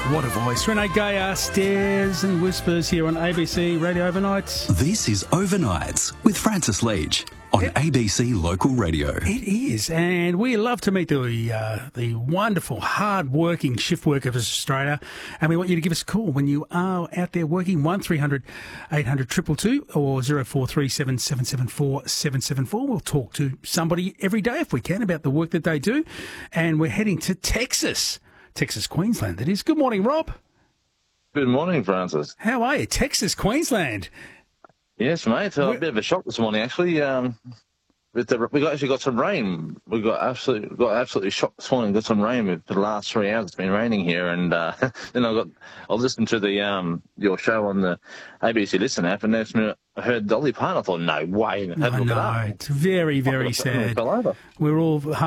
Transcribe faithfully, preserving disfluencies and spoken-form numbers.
What a voice. Renee Gayer, Stares and Whispers here on A B C Radio Overnights. This is Overnights with Francis Leach on it, A B C Local Radio. It is, and we love to meet the uh, the wonderful, hard-working shift workers of Australia, and we want you to give us a call when you are out there working, one three hundred eight hundred two two two or zero four three seven seven seven four seven seven four. We'll talk to somebody every day if we can about the work that they do, and we're heading to Texas. Texas, Queensland, that is. Good morning, Rob. Good morning, Francis. How are you? Texas, Queensland. Yes, mate. Uh, a bit of a shock this morning, actually. Um, with the, we got, actually got some rain. We got absolutely got absolutely shocked this morning. Got some rain for the last three hours. It's been raining here, and uh, then I got I listened to the um your show on the A B C Listen app, and that's when I heard Dolly Parton. I thought, no way. I know. It's very, very sad. We're all